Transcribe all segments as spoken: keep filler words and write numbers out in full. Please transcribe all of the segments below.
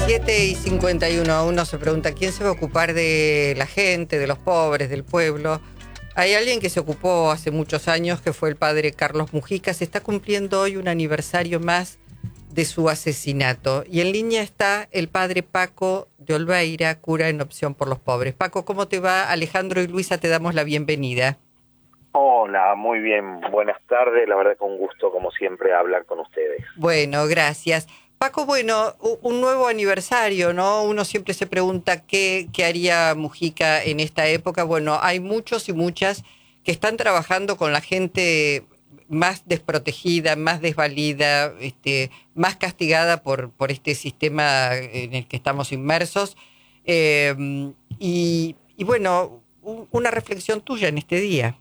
siete y cincuenta y uno, uno se pregunta, ¿quién se va a ocupar de la gente, de los pobres, del pueblo? Hay alguien que se ocupó hace muchos años, que fue el padre Carlos Mujica. Se está cumpliendo hoy un aniversario más de su asesinato. Y en línea está el padre Paco de Olveira, cura en Opción por los Pobres. Paco, ¿cómo te va? Alejandro y Luisa te damos la bienvenida. Hola, muy bien. Buenas tardes. La verdad que un gusto, como siempre, hablar con ustedes. Bueno, gracias. Paco, bueno, un nuevo aniversario, ¿no? Uno siempre se pregunta qué, qué haría Mujica en esta época. Bueno, hay muchos y muchas que están trabajando con la gente más desprotegida, más desvalida, este, más castigada por, por este sistema en el que estamos inmersos. Eh, y, y bueno, un, una reflexión tuya en este día.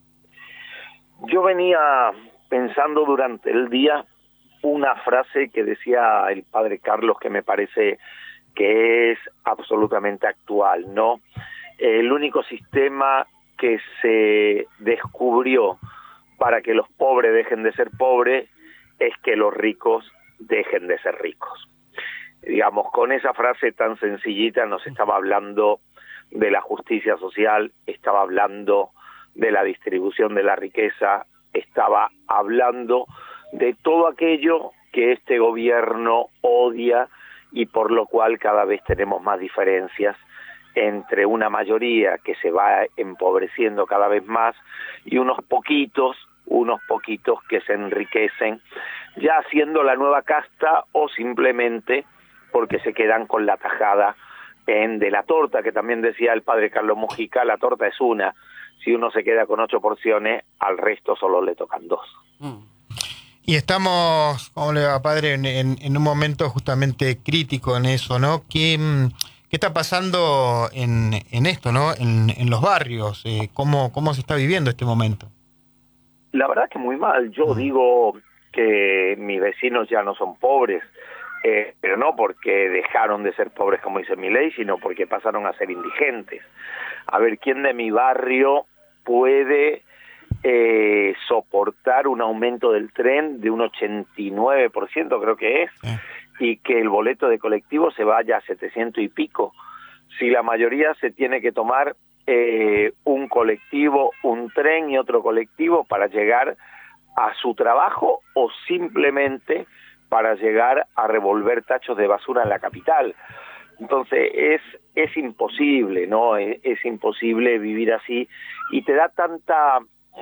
Yo venía pensando durante el día una frase que decía el padre Carlos que me parece que es absolutamente actual, ¿no? El único sistema que se descubrió para que los pobres dejen de ser pobres es que los ricos dejen de ser ricos. Digamos, con esa frase tan sencillita nos estaba hablando de la justicia social, estaba hablando de la distribución de la riqueza, estaba hablando de todo aquello que este gobierno odia y por lo cual cada vez tenemos más diferencias entre una mayoría que se va empobreciendo cada vez más y unos poquitos, unos poquitos que se enriquecen, ya siendo la nueva casta o simplemente porque se quedan con la tajada en de la torta, que también decía el padre Carlos Mujica, la torta es una. Si uno se queda con ocho porciones, al resto solo le tocan dos. Mm. Y estamos, ¿cómo le va, padre? En, en, en un momento justamente crítico en eso, ¿no? ¿Qué, qué está pasando en, en esto, ¿no? En, en los barrios. Eh, ¿cómo, ¿Cómo se está viviendo este momento? La verdad que muy mal. Yo mm. digo que mis vecinos ya no son pobres, eh, pero no porque dejaron de ser pobres, como dice mi ley, sino porque pasaron a ser indigentes. A ver, ¿quién de mi barrio puede eh, soportar un aumento del tren de un ochenta y nueve por ciento, creo que es, sí, y que el boleto de colectivo se vaya a setecientos y pico? Si la mayoría se tiene que tomar eh, un colectivo, un tren y otro colectivo para llegar a su trabajo o simplemente para llegar a revolver tachos de basura en la capital. Entonces es es imposible, ¿no? Es, es imposible vivir así y te da tanta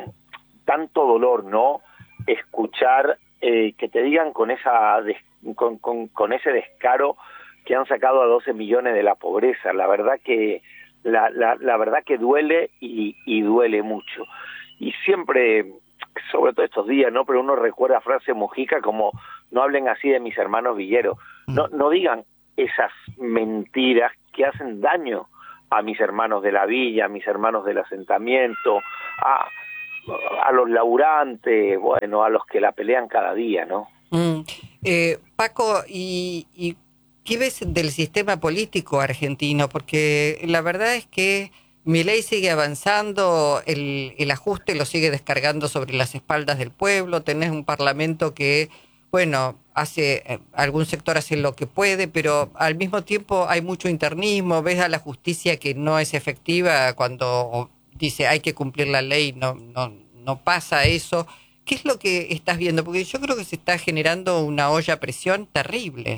tanto dolor, ¿no? Escuchar eh, que te digan con esa des, con, con, con ese descaro que han sacado a doce millones de la pobreza. La verdad que la, la, la verdad que duele y, y duele mucho. Y siempre, sobre todo estos días, ¿no? Pero uno recuerda frase Mujica como no hablen así de mis hermanos villeros. No, no digan esas mentiras que hacen daño a mis hermanos de la villa, a mis hermanos del asentamiento, a, a los laburantes, bueno, a los que la pelean cada día, ¿no? Mm. Eh, Paco, ¿y, ¿y qué ves del sistema político argentino? Porque la verdad es que Milei sigue avanzando, el, el ajuste lo sigue descargando sobre las espaldas del pueblo, tenés un parlamento que, bueno, hace eh, algún sector hace lo que puede, pero al mismo tiempo hay mucho internismo, ves a la justicia que no es efectiva cuando dice hay que cumplir la ley, no, no, no pasa eso. ¿Qué es lo que estás viendo? Porque yo creo que se está generando una olla a presión terrible.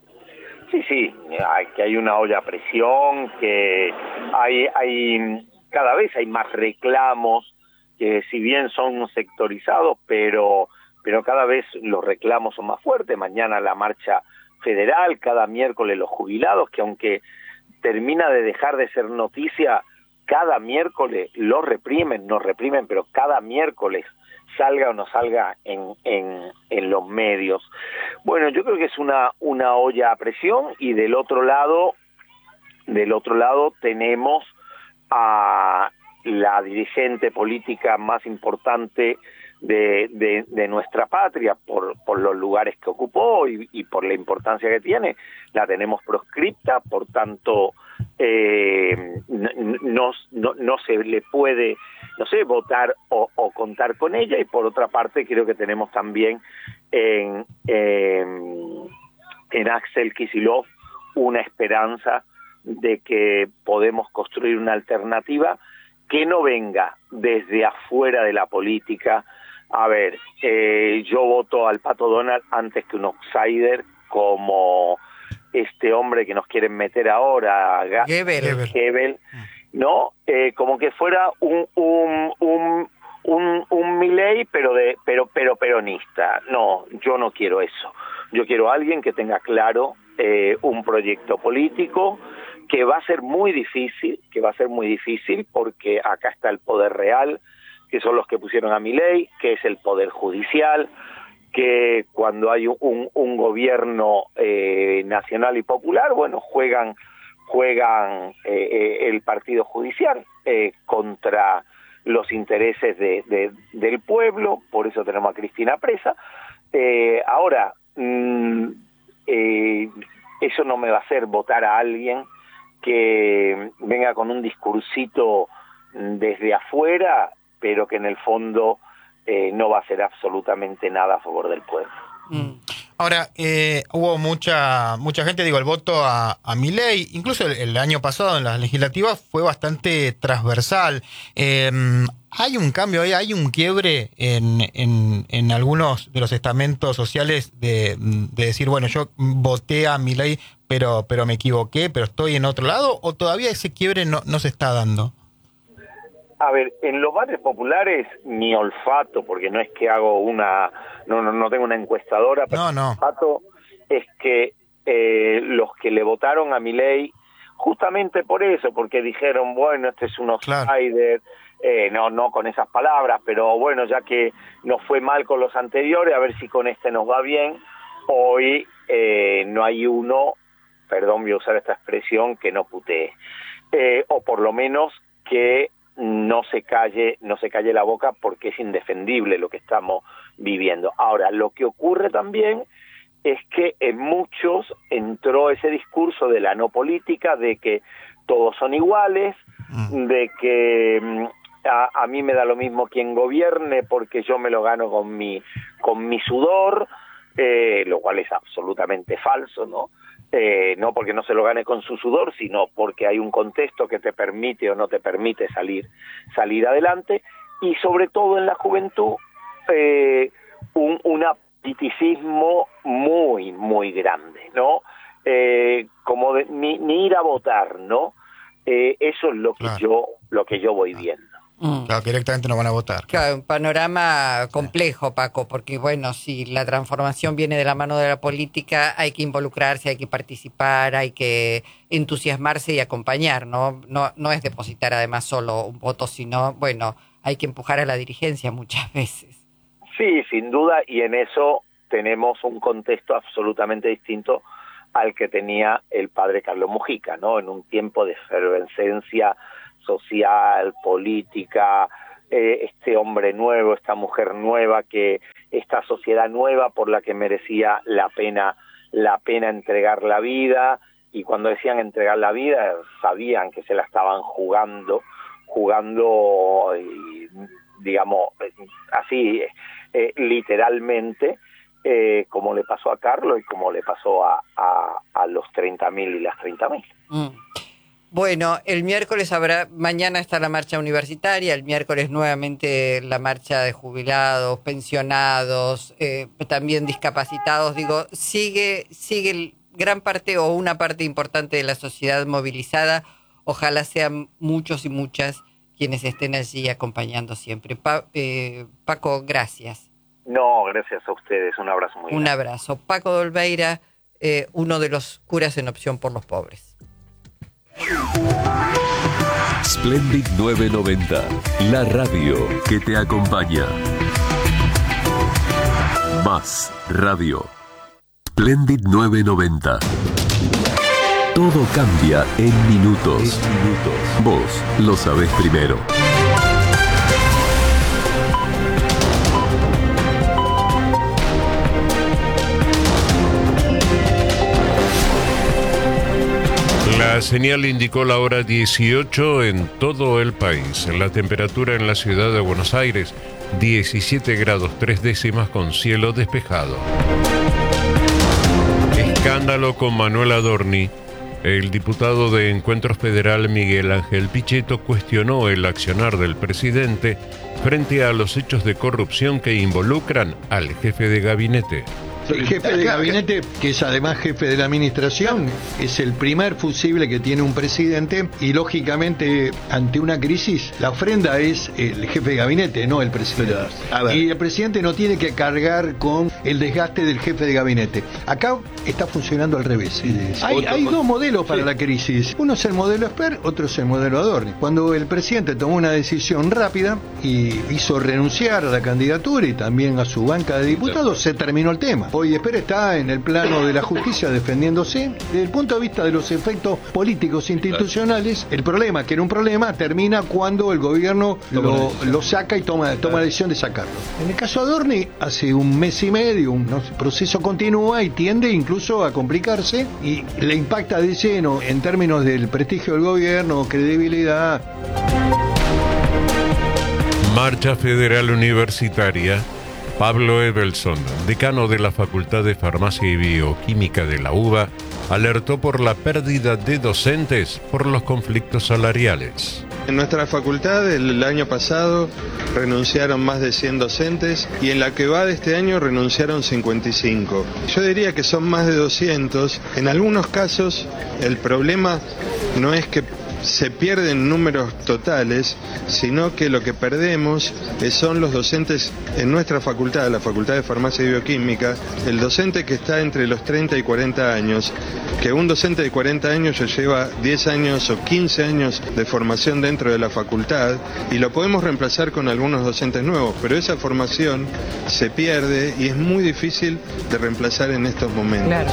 Sí, sí, hay, que hay una olla a presión, que hay, hay cada vez hay más reclamos, que si bien son sectorizados, pero, pero cada vez los reclamos son más fuertes. Mañana la marcha federal, cada miércoles los jubilados, que aunque termina de dejar de ser noticia, cada miércoles los reprimen, nos reprimen, pero cada miércoles salga o no salga en, en, en los medios. Bueno, yo creo que es una, una olla a presión y del otro lado, del otro lado tenemos a la dirigente política más importante de, de, de nuestra patria por, por los lugares que ocupó y, y por la importancia que tiene. La tenemos proscripta, por tanto eh, no, no, no se le puede, no sé, votar o, o contar con ella, y por otra parte creo que tenemos también en, en, en Axel Kicillof una esperanza de que podemos construir una alternativa que no venga desde afuera de la política. A ver, eh, yo voto al Pato Donald antes que un outsider como este hombre que nos quieren meter ahora, Goebbels, Goebbels, ¿no? Eh, como que fuera un un un un, un Milei, pero de pero pero peronista. No, yo no quiero eso. Yo quiero a alguien que tenga claro eh, un proyecto político, que va a ser muy difícil, que va a ser muy difícil porque acá está el poder real, que son los que pusieron a Milei, que es el poder judicial, que cuando hay un, un gobierno eh, nacional y popular, bueno, juegan juegan eh, eh, el partido judicial eh, contra los intereses de, de, del pueblo, por eso tenemos a Cristina presa. Eh, ahora, mmm, eh, eso no me va a hacer votar a alguien que venga con un discursito desde afuera, pero que en el fondo eh, no va a hacer absolutamente nada a favor del pueblo. Mm. Ahora, eh, hubo mucha mucha gente, digo, el voto a, a Milei, incluso el, el año pasado en las legislativas fue bastante transversal. Eh, ¿Hay un cambio ahí, hay un quiebre en, en, en algunos de los estamentos sociales de, de decir, bueno, yo voté a Milei, pero, pero me equivoqué, pero estoy en otro lado, o todavía ese quiebre no, no se está dando? A ver, en los barrios populares, mi olfato, porque no es que hago una, no no, no tengo una encuestadora, pero no, no. mi olfato es que eh, los que le votaron a Milei, justamente por eso, porque dijeron, bueno, este es un outsider, claro. eh, no, no con esas palabras, pero bueno, ya que nos fue mal con los anteriores, a ver si con este nos va bien. Hoy eh, no hay uno, perdón, voy a usar esta expresión, que no putee, eh, o por lo menos que no se calle, no se calle la boca, porque es indefendible lo que estamos viviendo. Ahora, lo que ocurre también es que en muchos entró ese discurso de la no política, de que todos son iguales, mm. de que a, a mí me da lo mismo quien gobierne porque yo me lo gano con mi, con mi sudor, eh, lo cual es absolutamente falso, ¿no? Eh, no porque no se lo gane con su sudor, sino porque hay un contexto que te permite o no te permite salir salir adelante, y sobre todo en la juventud eh, un, un politicismo muy muy grande, ¿no? Eh, como de, ni, ni ir a votar, ¿no? Eh, eso es lo que claro. yo lo que yo voy viendo. Mm. Claro, que directamente no van a votar. Claro, un panorama complejo, Paco, porque bueno, si la transformación viene de la mano de la política, hay que involucrarse, hay que participar, hay que entusiasmarse y acompañar, ¿no? No, no es depositar además solo un voto, sino, bueno, hay que empujar a la dirigencia muchas veces. Sí, sin duda, y en eso tenemos un contexto absolutamente distinto al que tenía el padre Carlos Mujica, ¿no? En un tiempo de efervescencia social, política, eh, este hombre nuevo, esta mujer nueva, que esta sociedad nueva por la que merecía la pena, la pena entregar la vida, y cuando decían entregar la vida, sabían que se la estaban jugando, jugando, digamos, así, eh, literalmente, eh, como le pasó a Carlos y como le pasó a, a, a los treinta mil y las treinta mil. Mm. Bueno, el miércoles habrá, mañana está la marcha universitaria, el miércoles nuevamente la marcha de jubilados, pensionados, eh, también discapacitados. Digo, sigue, sigue gran parte o una parte importante de la sociedad movilizada. Ojalá sean muchos y muchas quienes estén allí acompañando siempre. Pa, eh, Paco, gracias. No, gracias a ustedes. Un abrazo muy grande. Un abrazo. Paco Dolbeira, eh, uno de los curas en Opción por los Pobres. Splendid novecientos noventa, la radio que te acompaña. Más radio. Splendid novecientos noventa. Todo cambia en minutos. minutos. Vos lo sabés primero. La señal indicó la hora dieciocho en todo el país. La temperatura en la ciudad de Buenos Aires, diecisiete grados tres décimas con cielo despejado. Escándalo con Manuel Adorni El diputado de Encuentro Federal Miguel Ángel Pichetto cuestionó el accionar del presidente frente a los hechos de corrupción que involucran al jefe de gabinete. El jefe de gabinete, que es además jefe de la administración, es el primer fusible que tiene un presidente y lógicamente ante una crisis la ofrenda es el jefe de gabinete, no el presidente. Y el presidente no tiene que cargar con el desgaste del jefe de gabinete. Acá está funcionando al revés. Hay, hay dos modelos para la crisis. Uno es el modelo Esper, otro es el modelo Adorni. Cuando el presidente tomó una decisión rápida y hizo renunciar a la candidatura y también a su banca de diputados, se terminó el tema. Hoy Esper está en el plano de la justicia defendiéndose. Desde el punto de vista de los efectos políticos institucionales, el problema, que era un problema, termina cuando el gobierno lo, lo saca y toma, toma la decisión de sacarlo. En el caso de Adorni, hace un mes y medio, un no, proceso continúa y tiende incluso a complicarse y le impacta de lleno en términos del prestigio del gobierno, credibilidad. Marcha Federal Universitaria. Pablo Evelson, decano de la Facultad de Farmacia y Bioquímica de la UBA, alertó por la pérdida de docentes por los conflictos salariales. En nuestra facultad el año pasado renunciaron más de cien docentes y en la que va de este año renunciaron cincuenta y cinco. Yo diría que son más de doscientos. En algunos casos el problema no es que se pierden números totales, sino que lo que perdemos son los docentes en nuestra facultad, la Facultad de Farmacia y Bioquímica, el docente que está entre los treinta y cuarenta años, que un docente de cuarenta años ya lleva diez años o quince años de formación dentro de la facultad y lo podemos reemplazar con algunos docentes nuevos, pero esa formación se pierde y es muy difícil de reemplazar en estos momentos. Claro.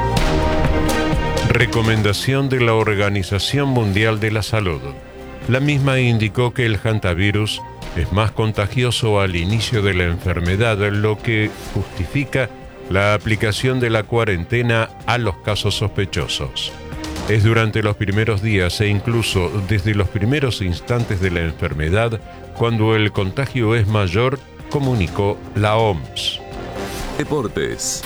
Recomendación de la Organización Mundial de la Salud. La misma indicó que el hantavirus es más contagioso al inicio de la enfermedad, lo que justifica la aplicación de la cuarentena a los casos sospechosos. Es durante los primeros días e incluso desde los primeros instantes de la enfermedad cuando el contagio es mayor, comunicó la O M S. Deportes.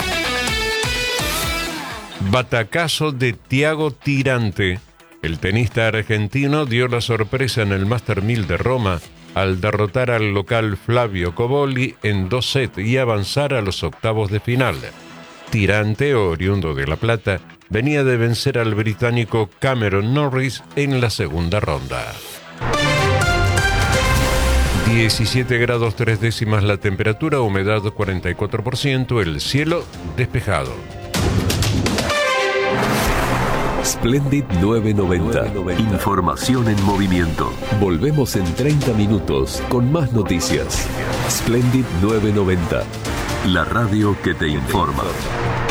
Batacazo de Thiago Tirante. El tenista argentino dio la sorpresa en el Master mil de Roma al derrotar al local Flavio Cobolli en dos sets y avanzar a los octavos de final. Tirante, oriundo de La Plata, venía de vencer al británico Cameron Norris en la segunda ronda. diecisiete grados tres décimas la temperatura, humedad cuarenta y cuatro por ciento, el cielo despejado. Splendid novecientos noventa. Información en movimiento. Volvemos en treinta minutos con más noticias. Splendid novecientos noventa. La radio que te informa.